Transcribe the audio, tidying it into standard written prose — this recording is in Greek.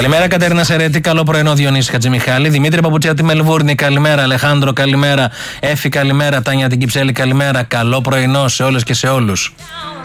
Καλημέρα Κατερίνα Σερέτη, καλό πρωινό Διονύση Χατζημιχάλη. Δημήτρη Παπουτσιά τη Μελβούρνη, καλημέρα. Αλεχάνδρο, καλημέρα. Έφη, καλημέρα. Τάνια την Κυψέλη, καλημέρα. Καλό πρωινό σε όλες και σε όλους.